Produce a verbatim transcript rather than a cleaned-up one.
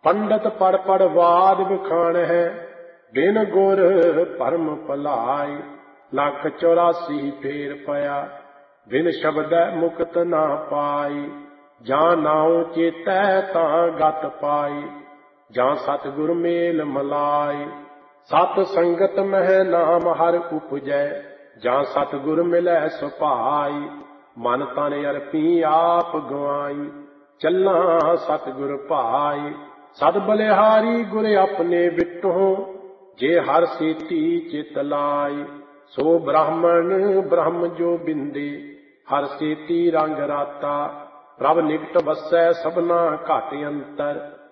ਪੰਡਤ ਪੜ ਪੜ ਵਾਦ ਵਿਖਾਣ ਹੈ, ਬਿਨ ਗੁਰ ਭਰਮ ਭੁਲਾਈ। ਲੱਖ ਚੌਰਾਸੀ ਫੇਰ ਪਿਆ, ਬਿਨ ਸ਼ਬਦੈ ਮੁਕਤ ਨਾ ਪਾਈ। ਜਾਂ ਨਾਉ ਚੇਤੈ ਤਾਂ ਗਤ ਪਾਈ, ਜਾਂ ਸਤਿਗੁਰ ਮੇਲ ਮਲਾਈ। ਸਤ ਸੰਗਤ ਮਹਿ ਨਾਮ ਹਰਿ ਉਪਜੈ, ਜਾਂ ਸਤਿਗੁਰ ਮਿਲੈ ਸੁਭਾਈ। ਮਨ ਤਨ ਅਰਪੀ ਆਪ ਗਵਾਈ, ਚੱਲਾਂ ਸਤਿਗੁਰ ਭਾਈ। ਸਦ ਬਲਿਹਾਰੀ ਗੁਰ ਆਪਣੇ ਵਿਟਹੁ, ਜੇ ਹਰਿ ਸੇਤੀ ਚਿਤ ਲਾਈ। ਸੋ ਬ੍ਰਾਹਮਣ ਬ੍ਰਹਮ ਜੋ ਬਿੰਦੇ, ਹਰਿ ਸੇਤੀ ਰੰਗ ਰਾਤਾ। ਪ੍ਰਭ ਨਿਕਟ ਵਸੈ ਸਭਨਾ ਘਟ ਅੰਤਰ,